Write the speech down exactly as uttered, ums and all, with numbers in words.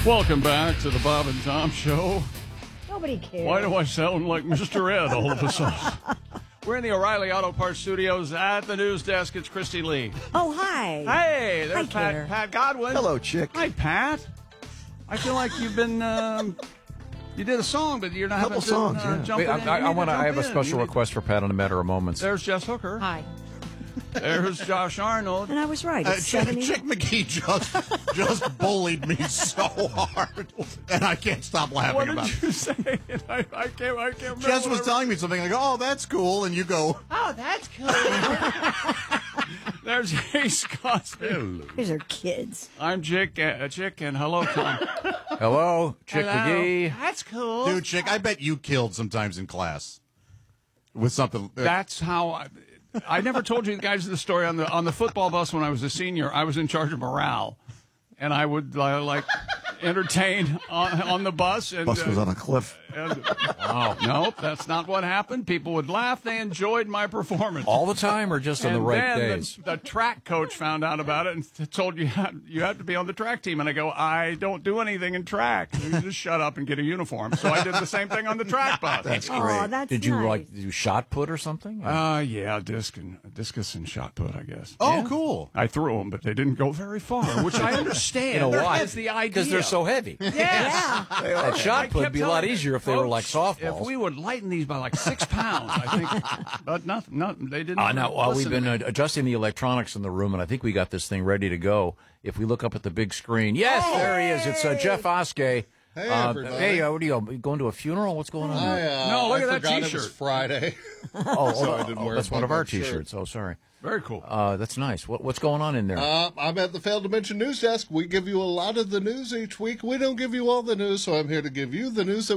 Welcome back to the Bob and Tom Show. Nobody cares. Why do I sound like Mister Ed all of a sudden? We're in the O'Reilly Auto Parts Studios at the news desk. It's Christy Lee. Oh, hi. Hey, there's Hi, Pat, Claire. Pat Godwin. Hello, chick. Hi, Pat. I feel like you've been, um, you did a song, but you're not Couple having songs, to uh, yeah. jump Wait, in. I, You I, I need want to. to I have a jump in. special You need- request for Pat in a matter of moments. There's Jess Hooker. Hi. There's Josh Arnold. And I was right. Uh, It's Chick, seventy. Chick McGee just just bullied me so hard, and I can't stop laughing What about did it. you say? I, I can't. I can't remember. Jess was what I- telling me something like, "Oh, that's cool," and you go, Oh, that's cool. There's Ace Cosby. These are kids. I'm Chick, uh, Chick, and hello, Tom. Hello, Chick Hello. McGee. That's cool. "Dude, Chick, I bet you killed sometimes in class with something." uh, That's how I, I never told you guys the story on the on the football bus when I was a senior. I was in charge of morale, and I would uh, like entertain on, on the bus. And, bus was uh, on a cliff. and oh nope, that's not what happened. People would laugh. They enjoyed my performance. All the time, or just on and the right then days? The, the track coach found out about it and t- told you had, you had to be on the track team. And I go, I don't do anything in track. You just shut up and get a uniform. So I did the same thing on the track bus. That's Oh, great. that's did you nice. like do shot put or something? Uh, yeah, disc and discus and shot put, I guess. Oh, Yeah. cool. I threw them, but they didn't go very far, which I understand. you know why? That's the idea. Because they're so heavy. Yes. That I shot put would kept be a lot telling easier if they were like folks, softballs. If we would lighten these by like six pounds, I think. But nothing, nothing. They didn't. Uh, now, while we've listen. been uh, adjusting the electronics in the room, and I think we got this thing ready to go. If we look up at the big screen, yes, there he is. It's uh, Jeff Oskey. Hey, uh, everybody. Hey, uh, what are you uh, going to a funeral? What's going on? I, uh, No, look I at that forgot It t-shirt. was Friday. oh, oh, so I oh, didn't oh, wear that's my one of our big shirt. T-shirts. Oh, sorry. Very cool. Uh, that's nice. What, what's going on in there? Uh, I'm at the Failed Dimension News Desk. We give you a lot of the news each week. We don't give you all the news, so I'm here to give you the news that